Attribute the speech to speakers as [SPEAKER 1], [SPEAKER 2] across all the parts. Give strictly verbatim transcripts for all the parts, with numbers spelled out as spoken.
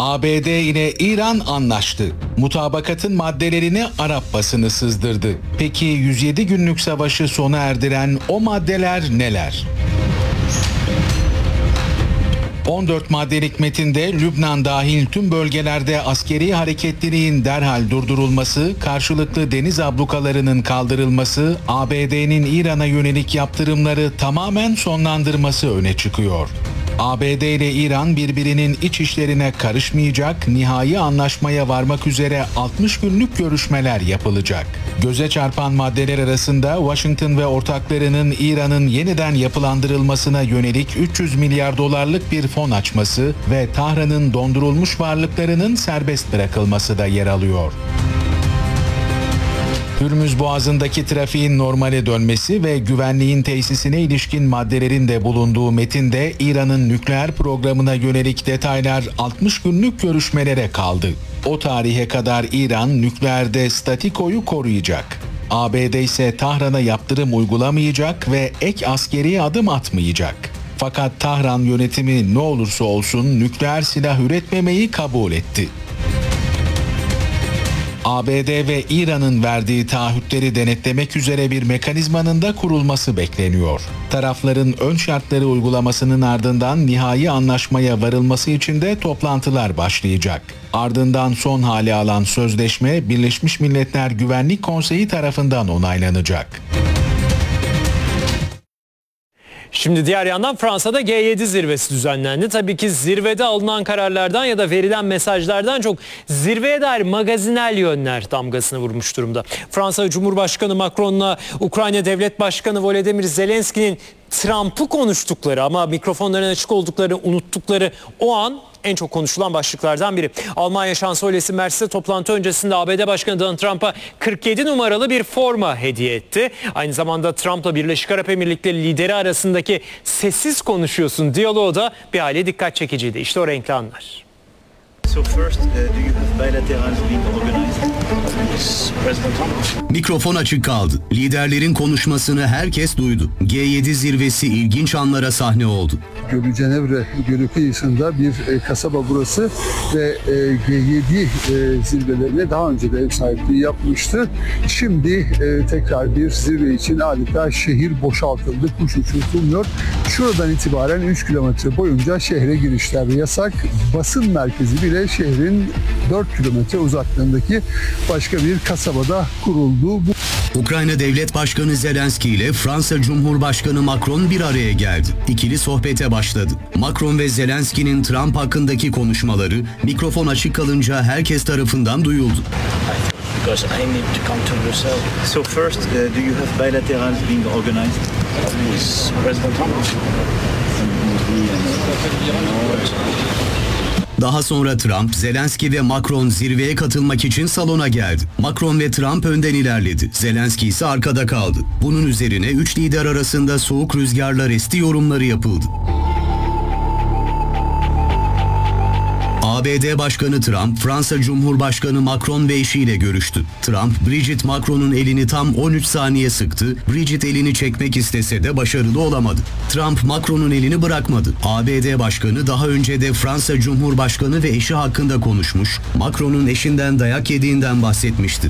[SPEAKER 1] A B D ile İran anlaştı. Mutabakatın maddelerini Arap basını sızdırdı. Peki yüz yedi günlük savaşı sona erdiren o maddeler neler? on dört maddelik metinde Lübnan dahil tüm bölgelerde askeri hareketliliğin derhal durdurulması, karşılıklı deniz ablukalarının kaldırılması, A B D'nin İran'a yönelik yaptırımları tamamen sonlandırması öne çıkıyor. A B D ile İran birbirinin iç işlerine karışmayacak, nihai anlaşmaya varmak üzere altmış günlük görüşmeler yapılacak. Göze çarpan maddeler arasında Washington ve ortaklarının İran'ın yeniden yapılandırılmasına yönelik üç yüz milyar dolarlık bir fon açması ve Tahran'ın dondurulmuş varlıklarının serbest bırakılması da yer alıyor. Hürmüz Boğazı'ndaki trafiğin normale dönmesi ve güvenliğin tesisine ilişkin maddelerin de bulunduğu metinde İran'ın nükleer programına yönelik detaylar altmış günlük görüşmelere kaldı. O tarihe kadar İran nükleerde statikoyu koruyacak. A B D ise Tahran'a yaptırım uygulamayacak ve ek askeri adım atmayacak. Fakat Tahran yönetimi ne olursa olsun nükleer silah üretmemeyi kabul etti. A B D ve İran'ın verdiği taahhütleri denetlemek üzere bir mekanizmanın da kurulması bekleniyor. Tarafların ön şartları uygulamasının ardından nihai anlaşmaya varılması için de toplantılar başlayacak. Ardından son hali alan sözleşme Birleşmiş Milletler Güvenlik Konseyi tarafından onaylanacak.
[SPEAKER 2] Şimdi diğer yandan Fransa'da G yedi zirvesi düzenlendi. Tabii ki zirvede alınan kararlardan ya da verilen mesajlardan çok zirveye dair magazinel yönler damgasını vurmuş durumda. Fransa Cumhurbaşkanı Macron'la Ukrayna Devlet Başkanı Volodymyr Zelenski'nin Trump'ı konuştukları ama mikrofonların açık olduklarını unuttukları o an en çok konuşulan başlıklardan biri. Almanya Şansölyesi Merc'te toplantı öncesinde A B D Başkanı Donald Trump'a kırk yedi numaralı bir forma hediye etti. Aynı zamanda Trump'la Birleşik Arap Emirlikleri lideri arasındaki sessiz konuşuyorsun diyaloğu da bir hali dikkat çekiciydi. İşte o renkli anlar.
[SPEAKER 3] So first, uh, do you have bilaterals being organized?
[SPEAKER 4] Mikrofon açık kaldı. Liderlerin konuşmasını herkes duydu. G yedi zirvesi ilginç anlara sahne oldu.
[SPEAKER 5] Gölü Cenevre Gölü kıyısında bir e, kasaba burası ve e, G yedi e, zirvelerine daha önce de ev sahipliği yapmıştı. Şimdi e, tekrar bir zirve için adeta şehir boşaltıldı, kuş uçurtulmuyor. Şuradan itibaren üç kilometre boyunca şehre girişler yasak. Basın merkezi bile şehrin dört kilometre uzaklığındaki başka bir kasabada kuruldu. Bu...
[SPEAKER 4] Ukrayna Devlet Başkanı Zelenski ile Fransa Cumhurbaşkanı Macron bir araya geldi. İkili sohbete başladı. Macron ve Zelenski'nin Trump hakkındaki konuşmaları mikrofon açık kalınca herkes tarafından duyuldu.
[SPEAKER 3] Because I need to come to Brussels. So first, uh, do you have bilaterals being organized with President Trump?
[SPEAKER 4] Daha sonra Trump, Zelenski ve Macron zirveye katılmak için salona geldi. Macron ve Trump önden ilerledi. Zelenski ise arkada kaldı. Bunun üzerine üç lider arasında soğuk rüzgarlar esti yorumları yapıldı. A B D Başkanı Trump, Fransa Cumhurbaşkanı Macron ve eşiyle görüştü. Trump, Brigitte Macron'un elini tam on üç saniye sıktı. Brigitte elini çekmek istese de başarılı olamadı. Trump, Macron'un elini bırakmadı. A B D Başkanı daha önce de Fransa Cumhurbaşkanı ve eşi hakkında konuşmuş, Macron'un eşinden dayak yediğinden bahsetmişti.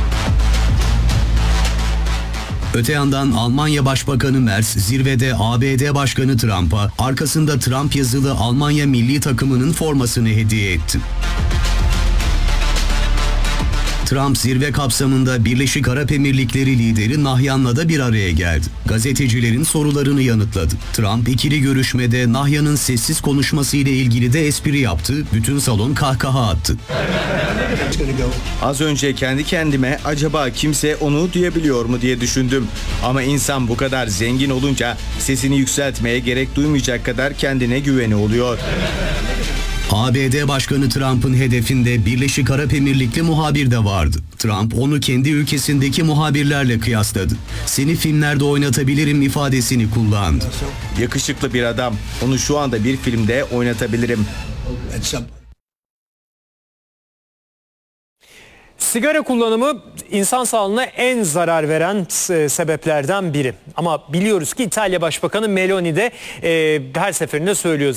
[SPEAKER 4] Öte yandan Almanya Başbakanı Merz zirvede A B D Başkanı Trump'a arkasında Trump yazılı Almanya milli takımının formasını hediye etti. Trump zirve kapsamında Birleşik Arap Emirlikleri lideri Nahyan'la da bir araya geldi. Gazetecilerin sorularını yanıtladı. Trump ikili görüşmede Nahyan'ın sessiz konuşması ile ilgili de espri yaptı. Bütün salon kahkaha attı.
[SPEAKER 6] Az önce kendi kendime acaba kimse onu duyabiliyor mu diye düşündüm. Ama insan bu kadar zengin olunca sesini yükseltmeye gerek duymayacak kadar kendine güveni oluyor.
[SPEAKER 4] A B D Başkanı Trump'ın hedefinde Birleşik Arap Emirlikli muhabir de vardı. Trump onu kendi ülkesindeki muhabirlerle kıyasladı. Seni filmlerde oynatabilirim ifadesini kullandı.
[SPEAKER 6] Yakışıklı bir adam. Onu şu anda bir filmde oynatabilirim.
[SPEAKER 2] Sigara kullanımı insan sağlığına en zarar veren sebeplerden biri. Ama biliyoruz ki İtalya Başbakanı Meloni de e, her seferinde söylüyor.